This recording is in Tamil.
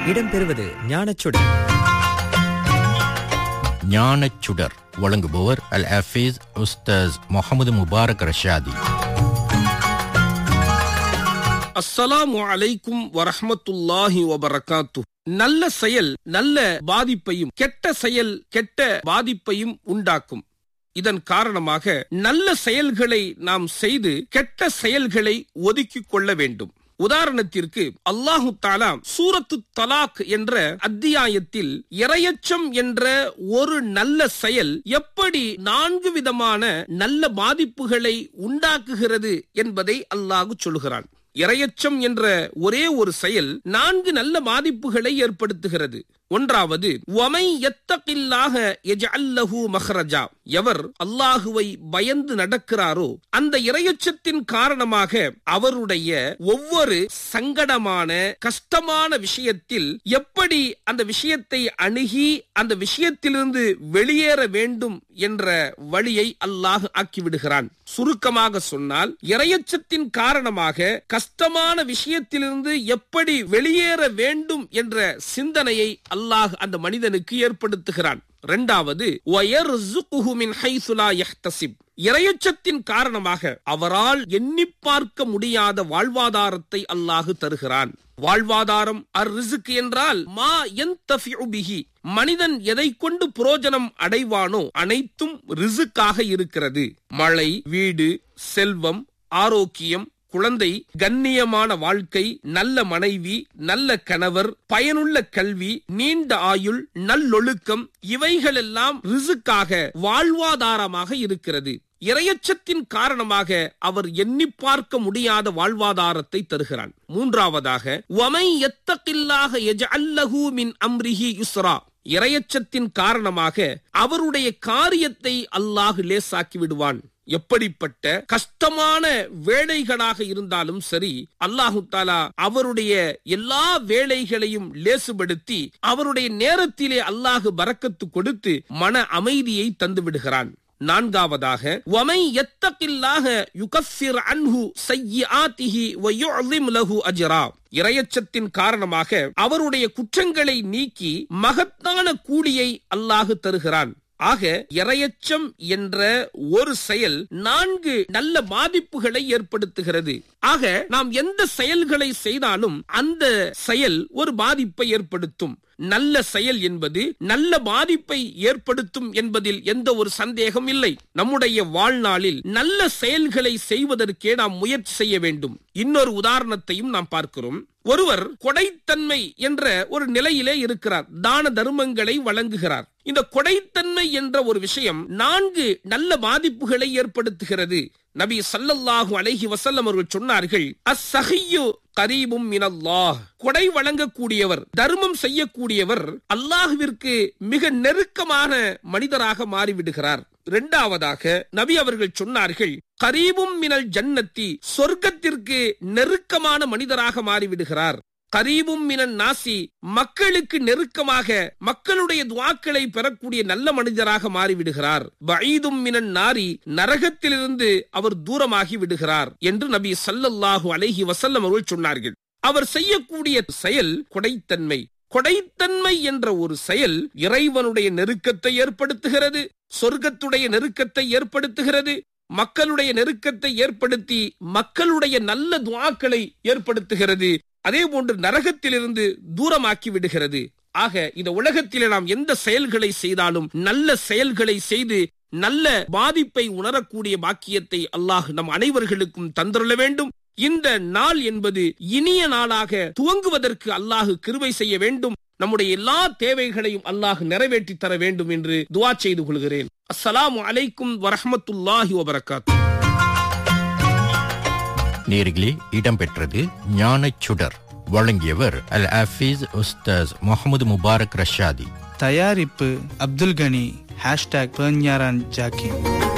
இடம்பெறுவது ஞானச்சுடர். ஞானச்சுடர் வழங்குபவர் அல் ஹஃபீஸ் உஸ்தாஸ் முகமது முபாரக் ரஷாதி. அஸ்ஸலாமு அலைக்கும் வரஹ்மத்துல்லாஹி வபரகாத்துஹு. நல்ல செயல் நல்ல பாதிப்பையும், கெட்ட செயல் கெட்ட பாதிப்பையும் உண்டாக்கும். இதன் காரணமாக நல்ல செயல்களை நாம் செய்து கெட்ட செயல்களை ஒதுக்கிக் கொள்ள வேண்டும். உதாரணத்திற்கு அல்லாஹு தஆலா சூரத்து தலாக் என்ற அத்தியாயத்தில் இறையச்சம் என்ற ஒரு நல்ல செயல் எப்படி 4 விதமான நல்ல பாதிப்புகளை உண்டாக்குகிறது என்பதை அல்லாஹ் சொல்கிறான். இறையச்சம் என்ற ஒரே ஒரு செயல் 4 நல்ல பாதிப்புகளை ஏற்படுத்துகிறது. ஒன்றாவது, வமை யத்தகில்லாஹ யஜஅல் லஹு மக்ரஜா. எவர் அல்லாஹுவை பயந்து நடக்கிறாரோ அந்த இறையச்சத்தின் காரணமாக அவருடைய ஒவ்வொரு சங்கடமான கஷ்டமான விஷயத்தில் எப்படி அந்த விஷயத்தை அணுகி அந்த விஷயத்திலிருந்து வெளியேற வேண்டும் என்ற வழியை அல்லாஹ் ஆக்கிவிடுகிறான். சுருக்கமாக சொன்னால், இறையச்சத்தின் காரணமாக கஷ்டமான விஷயத்திலிருந்து எப்படி வெளியேற வேண்டும் என்ற சிந்தனையை அல்லாஹ் அந்த மனிதனுக்கு ஏற்படுத்துகிறான். இரண்டாவது, வயர்ஸுகுஹு மின் ஹைஸு லா யஹ்தஸிப். இறையச்சத்தின் காரணமாக அவரால் எண்ணி பார்க்க முடியாத வாழ்வாதாரத்தை அல்லாஹ் தருகிறான். வாழ்வாதாரம் அர்-ரிஸ்க் என்றால் மா யன்தஃபிஉ பிஹி. மனிதன் எதை கொண்டு புரோஜனம் அடைவானோ அனைத்தும் ரிஸ்காக இருக்கிறது. மழை, வீடு, செல்வம், ஆரோக்கியம், குழந்தை, கண்ணியமான வாழ்க்கை, நல்ல மனைவி, நல்ல கணவர், பயனுள்ள கல்வி, நீண்ட ஆயுள், நல்லொழுக்கம், இவைகளெல்லாம் ரிஸ்காக வாழ்வாதாரமாக இருக்கிறது. இறையச்சத்தின் காரணமாக அவர் எண்ணி பார்க்க முடியாத வாழ்வாதாரத்தை தருகிறான். மூன்றாவதாக, வமை யத்தகில்லாஹ யஜஅல் லஹு மின் அம்ரிஹி யுஸ்ரா. இறையச்சத்தின் காரணமாக அவருடைய காரியத்தை அல்லாஹ் லேசாக்கி விடுவான். எப்படிப்பட்ட கஷ்டமான வேலைகளாக இருந்தாலும் சரி, அல்லாஹு தஆலா அவருடைய எல்லா வேலைகளையும் லேசுபடுத்தி அவருடைய நேரத்திலே அல்லாஹ் பரக்கத்து கொடுத்து மன அமைதியை தந்து விடுகிறான். நான்காவதாக, வமை யத்தகில்லாஹ யுகஃபிர் அன்ஹு ஸய்யிஆத்திஹி வ யுஅஸிம் லஹு அஜ்ரா. இறையச்சத்தின் காரணமாக அவருடைய குற்றங்களை நீக்கி மகத்தான கூலியை அல்லாஹ் தருகிறான். ஆக இறையச்சம் என்ற ஒரு செயல் 4 நல்ல பாதிப்புகளை ஏற்படுத்துகிறது. ஆக நாம் எந்த செயல்களை செய்தாலும் அந்த செயல் ஒரு பாதிப்பை ஏற்படுத்தும். நல்ல செயல் என்பது நல்ல பாதிப்பை ஏற்படுத்தும் என்பதில் எந்த ஒரு சந்தேகம் இல்லை. நம்முடைய வாழ்நாளில் நல்ல செயல்களை செய்வதற்கே நாம் முயற்சி செய்ய வேண்டும். இன்னொரு உதாரணத்தையும் நாம் பார்க்கிறோம். ஒருவர் கொடைத்தன்மை என்ற ஒரு நிலையிலே இருக்கிறார். தான தர்மங்களை வழங்குகிறார். இந்த கொடைத்தன்மை என்ற ஒரு விஷயம் 4 நல்ல பாதிப்புகளை ஏற்படுத்துகிறது. நபி ஸல்லல்லாஹு அலைஹி வஸல்லம் அவர்கள் சொன்னார்கள், அஸ்ஸஹிய்யு கரீபும் மினல்லாஹ். கொடை வழங்கக்கூடியவர், தர்மம் செய்யக்கூடியவர் அல்லாஹ்விற்கு மிக நெருக்கமான மனிதராக மாறிவிடுகிறார். இரண்டாவதாக நபி அவர்கள் சொன்னார்கள், கரீபும் மினல் ஜன்னத்தி. சொர்க்கத்திற்கு நெருக்கமான மனிதராக மாறிவிடுகிறார். கரீபும் மினன் நாசி. மக்களுக்கு நெருக்கமாக மக்களுடைய துஆக்களை பெறக்கூடிய நல்ல மனிதராக மாறிவிடுகிறார். பஈதும் மினன் நாரி. நரகத்திலிருந்து அவர் தூரமாகி விடுகிறார் என்று நபி ஸல்லல்லாஹு அலைஹி வஸல்லம் அவர்கள் சொன்னார்கள். அவர் செய்யக்கூடிய செயல் கொடைத்தன்மை. கொடைத்தன்மை என்ற ஒரு செயல் இறைவனுடைய நெருக்கத்தை ஏற்படுத்துகிறது, சொர்க்கத்துடைய நெருக்கத்தை ஏற்படுத்துகிறது, மக்களுடைய நெருக்கத்தை ஏற்படுத்தி மக்களுடைய நல்ல துஆக்களை ஏற்படுத்துகிறது. அதே போன்று நரகத்திலிருந்து தூரமாக்கி விடுகிறது. ஆக இந்த உலகத்திலே நாம் எந்த செயல்களை செய்தாலும் நல்ல செயல்களை செய்து நல்ல பாதிப்பை உணரக்கூடிய பாக்கியத்தை அல்லாஹ் நம் அனைவர்களுக்கும் தந்தருள வேண்டும். இந்த நாள் என்பது இனிய நாளாக துவங்குவதற்கு அல்லாஹ் கிருபை செய்ய வேண்டும். நம்முடைய எல்லா தேவைகளையும் அல்லாஹ் நிறைவேற்றி தர வேண்டும் என்று துஆ செய்து கொள்கிறேன். அஸ்ஸலாமு அலைக்கும் வரஹ்மத்துல்லாஹி வபரகாத்துஹு. நேர்களே, இடம்பெற்றது ஞானச்சுடர். வழங்கியவர் அல் ஹஃபீஸ் உஸ்தாஸ் முகமது முபாரக் ரஷாதி. தயாரிப்பு அப்துல் கனி. #பேஞ்ஞாரான் ஜாக்கிர்.